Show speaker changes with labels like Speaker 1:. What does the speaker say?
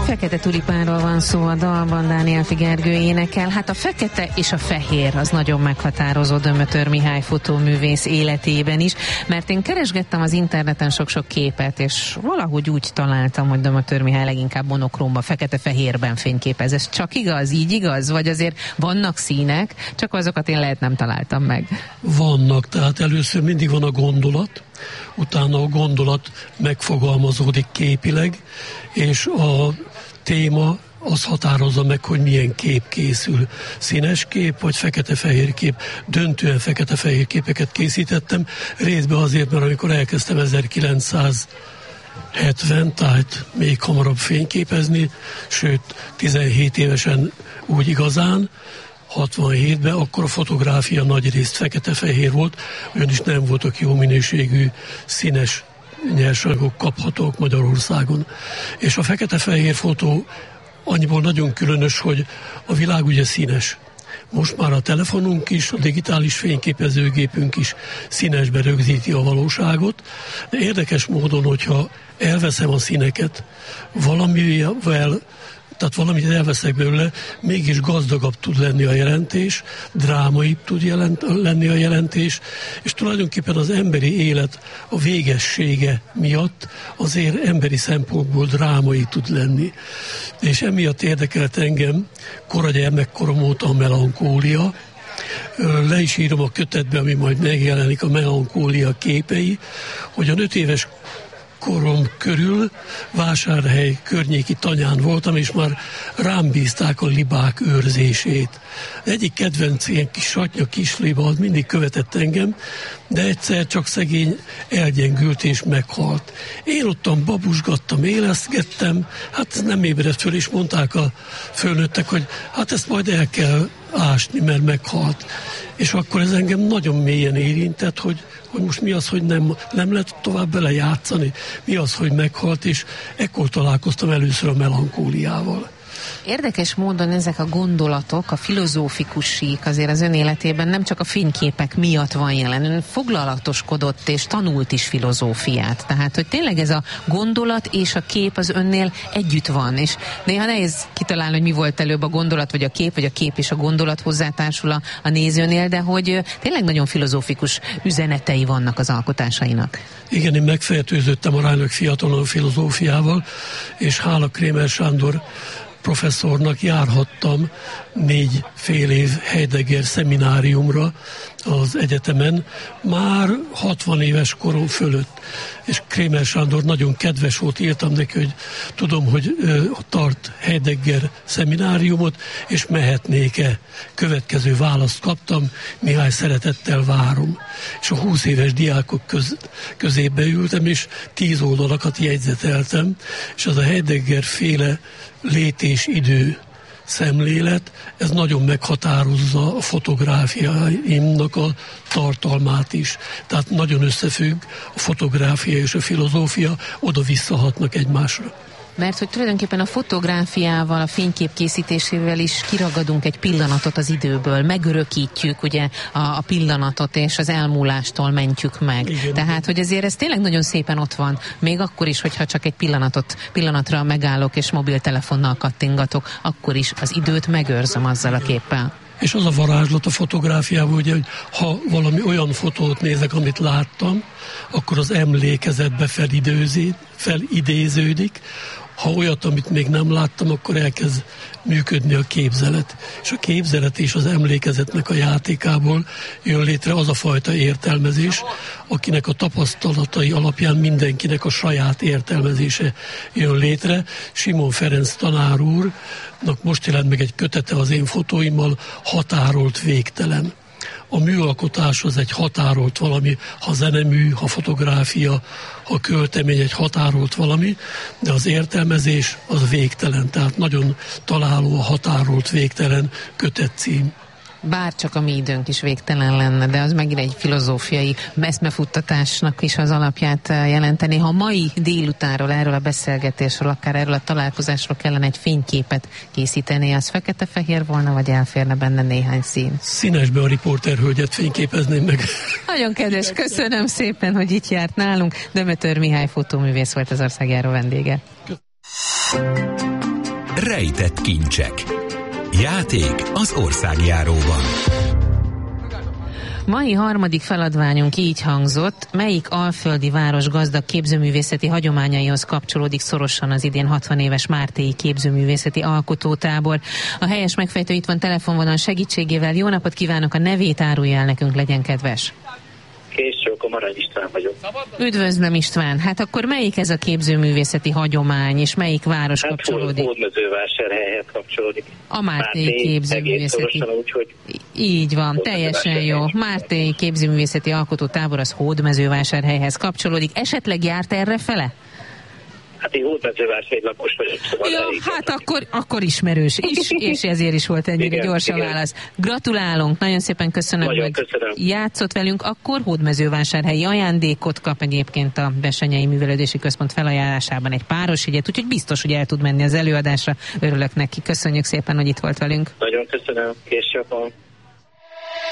Speaker 1: Fekete tulipánról van szó a dalban, Dániel Gergő énekel. Hát a fekete és a fehér az nagyon meghatározó Dömötör Mihály fotóművész életében is, mert én keresgettem az interneten sok-sok képet, és valahogy úgy találtam, hogy Dömötör Mihály leginkább monokrómban, fekete-fehérben fényképez. Ez csak igaz? Így igaz? Vagy azért vannak színek, csak azokat én lehet nem találtam meg?
Speaker 2: Vannak, tehát először mindig van a gondolat, utána a gondolat megfogalmazódik képileg, és a téma az határozza meg, hogy milyen kép készül. Színes kép, vagy fekete-fehér kép. Döntően fekete-fehér képeket készítettem, részben azért, mert amikor elkezdtem 1970, tehát még hamarabb fényképezni, sőt 17 évesen úgy igazán, 67-ben, akkor a fotográfia nagyrészt fekete-fehér volt, ugyanis nem voltak jó minőségű színes nyersanyagok kaphatók Magyarországon. És a fekete-fehér fotó annyiból nagyon különös, hogy a világ ugye színes. Most már a telefonunk is, a digitális fényképezőgépünk is színesbe rögzíti a valóságot, de érdekes módon, hogyha elveszem a színeket valamivel, tehát valamit elveszek belőle, mégis gazdagabb tud lenni a jelentés, drámaibb tud lenni a jelentés, és tulajdonképpen az emberi élet a végessége miatt azért emberi szempontból drámai tud lenni. És emiatt érdekelt engem koragyermekkorom óta a melankólia. Le is írom a kötetbe, ami majd megjelenik, a melankólia képei, hogy a 5 éves korom körül Vásárhely környéki tanyán voltam, és már rám bízták a libák őrzését. Egyik kedvenc ilyen kis satnya kisliba az mindig követett engem, de egyszer csak szegény elgyengült és meghalt. Én ottan babusgattam, éleszgettem, hát nem ébredt föl, és mondták a fölnőttek, hogy hát ezt majd el kell ásni, mert meghalt. És akkor ez engem nagyon mélyen érintett, hogy most mi az, hogy nem lehet tovább bele játszani, mi az, hogy meghalt, és ekkor találkoztam először a melankóliával.
Speaker 1: Érdekes módon ezek a gondolatok, a filozófikus sík azért az ön életében nem csak a fényképek miatt van jelen, ön foglalatoskodott és tanult is filozófiát. Tehát, hogy tényleg ez a gondolat és a kép az önnél együtt van, és néha nehéz kitalálni, hogy mi volt előbb, a gondolat vagy a kép és a gondolat hozzátársul a nézőnél, de hogy tényleg nagyon filozófikus üzenetei vannak az alkotásainak.
Speaker 2: Igen, én megfertőződtem aránylag fiatalon a filozófiával, és hála Krémer Sándor professzornak járhattam 4 fél év Heidegger szemináriumra az egyetemen, már 60 éves korom fölött. És Krémer Sándor nagyon kedves volt, írtam neki, hogy tudom, hogy tart Heidegger szemináriumot, és mehetnék-e. Következő választ kaptam, Mihály, szeretettel várom. És a 20 éves diákok közébe ültem, és 10 oldalakat jegyzeteltem, és az a Heidegger féle lét és idő szemlélet, ez nagyon meghatározza a fotográfiáimnak a tartalmát is. Tehát nagyon összefügg a fotográfia és a filozófia, oda visszahatnak egymásra.
Speaker 1: Mert hogy tulajdonképpen a fotográfiával, a fénykép készítésével is kiragadunk egy pillanatot az időből, megörökítjük ugye a pillanatot, és az elmúlástól mentjük meg.
Speaker 2: Igen.
Speaker 1: Tehát, hogy azért ez tényleg nagyon szépen ott van, még akkor is, hogyha csak egy pillanatra megállok és mobiltelefonnal kattingatok, akkor is az időt megőrzöm azzal a képpel.
Speaker 2: És az a varázslat a fotográfiában, ugye, hogy ha valami olyan fotót nézek, amit láttam, akkor az emlékezetbe felidéződik. Ha olyat, amit még nem láttam, akkor elkezd működni a képzelet. És a képzelet és az emlékezetnek a játékából jön létre az a fajta értelmezés, akinek a tapasztalatai alapján mindenkinek a saját értelmezése jön létre. Simon Ferenc tanár úrnak most jelent meg egy kötete az én fotóimmal, Határolt végtelen. A műalkotás az egy határolt valami, ha zenemű, ha fotográfia, ha költemény, egy határolt valami, de az értelmezés az végtelen, tehát nagyon találó a Határolt végtelen kötetcím.
Speaker 1: Bár csak a mi időnk is végtelen lenne, de az megint egy filozófiai eszmefuttatásnak is az alapját jelenteni. Ha mai délutánról, erről a beszélgetésről, akár erről a találkozásról kellene egy fényképet készíteni, az fekete-fehér volna, vagy elférne benne néhány szín?
Speaker 2: Színesbe a riporterhölgyet fényképezném meg.
Speaker 1: Nagyon kedves, köszönöm szépen, hogy itt járt nálunk. Dömötör Mihály fotóművész volt az országjáró vendége.
Speaker 3: rejtett kincsek. Játék az országjáróban.
Speaker 1: Mai harmadik feladványunk így hangzott: melyik alföldi város gazdag képzőművészeti hagyományaihoz kapcsolódik szorosan az idén 60 éves Mártéi Képzőművészeti Alkotótábor? A helyes megfejtő itt van telefonvonal segítségével. Jó napot kívánok, a nevét árulja el nekünk, legyen kedves.
Speaker 4: Később, Marany István vagyok.
Speaker 1: Üdvözlöm István, hát akkor melyik ez a képzőművészeti hagyomány, és melyik város kapcsolódik?
Speaker 4: Hódmezővásárhelyhez kapcsolódik.
Speaker 1: A Mártéi Képzőművészeti.
Speaker 4: Úgyhogy
Speaker 1: így van, teljesen jó. Mártéi Képzőművészeti Alkotótábor az Hódmezővásárhelyhez kapcsolódik. Esetleg járt erre fele?
Speaker 4: Hát én Hódmezővásárhely lakos vagyok. Szóval
Speaker 1: ja, hát akkor ismerős is, és ezért is volt ennyire gyors a válasz. Gratulálunk, nagyon szépen köszönöm, hogy játszott velünk. Akkor Hódmezővásárhelyi ajándékot kap egyébként a Bessenyei Művelődési Központ felajánlásában, egy párosjegyet, úgyhogy biztos, hogy el tud menni az előadásra. Örülök neki, köszönjük szépen, hogy itt volt velünk.
Speaker 4: Nagyon köszönöm, később.